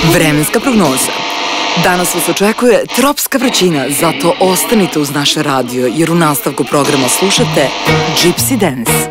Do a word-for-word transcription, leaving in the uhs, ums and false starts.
Vremenska prognoza. Danas vas očekuje tropska vrućina, zato ostanite uz naše radio, jer u nastavku programa slušate Gypsy Dance.